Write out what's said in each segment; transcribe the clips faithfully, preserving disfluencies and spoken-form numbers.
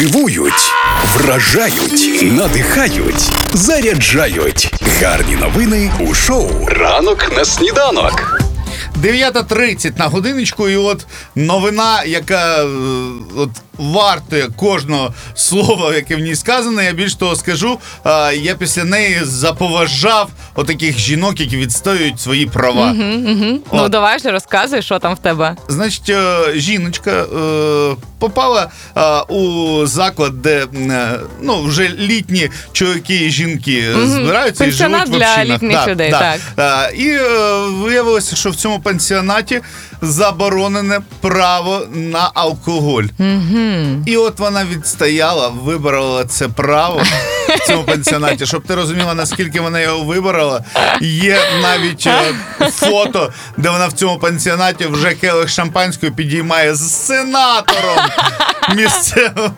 Дивують, вражають, надихають, заряджають. Гарні новини у шоу «Ранок на сніданок». дев'ята тридцять на годиночку, і от новина, яка е, от вартує кожного слова, яке в ній сказане. Я більш того скажу, е, я після неї заповажав отаких жінок, які відстоюють свої права. Угу, угу. Ну, давай же розказуй, що там в тебе. Значить, е, жіночка е, попала е, у заклад, де е, ну, вже літні чоловіки і жінки угу. збираються і живуть в общинах. Пенсіонат для літніх да, людей, да. так. Е, і е, виявилося, що в цьому пансіонаті заборонене право на алкоголь. Угу. І от вона відстояла, виборола це право в цьому пансіонаті. Щоб ти розуміла, наскільки вона його виборола, є навіть е, фото, де вона в цьому пансіонаті вже келих шампанського підіймає з сенатором місцевим.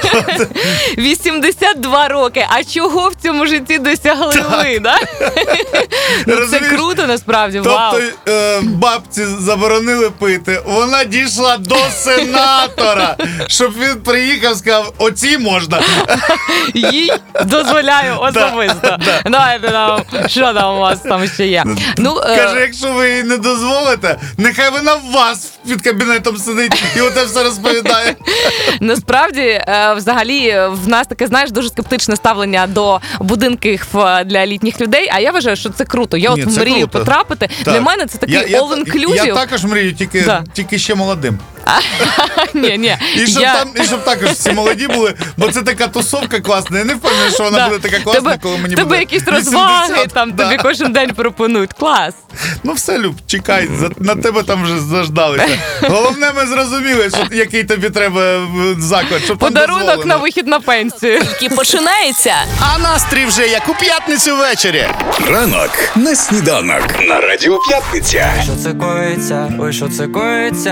вісімдесят два роки. А чого в цьому житті досягли ви, да? Ну, це Розумієш? круто, насправді, вау. Тобто е, бабці заборонили пити, вона дійшла до сенатора, щоб він приїхав і сказав, оці можна. Їй дозволяю особисто. Давайте нам, що там у вас там ще є. Ну, е, Каже, якщо ви їй не дозволите, нехай вона в вас під кабінетом сидить і оте все розповідає. Насправді, е, взагалі, в нас таке, знаєш, дуже скептичне ставлення до будинків е, для літніх людей, а я вважаю, що це круто. Я Ні, от це мрію круто. потрапити. Так. Для мене це такий Я- я- all-inclusive. Я також мрію, тільки, Да. тільки ще молодим. Ні, ні. І щоб, Я- там, і щоб також всі молоді були, бо це така тусовка класна. Я не впевнений, що вона Да. буде така класна, Тебе- коли мені тебе буде якісь вісімдесят. розваги, там Да. тобі кожен день пропонують. Клас. Ну все, Люб, чекай, за, на тебе там вже заждалися. Головне, ми зрозуміли, що, який тобі треба е, заклад, щоб там Подарунок дозволено. на вихід на пенсію. Тільки починається. А настрій вже як у п'ятницю ввечері. Ранок на сніданок на Радіо П'ятниця. Що це коїться? Ой, що це коїться?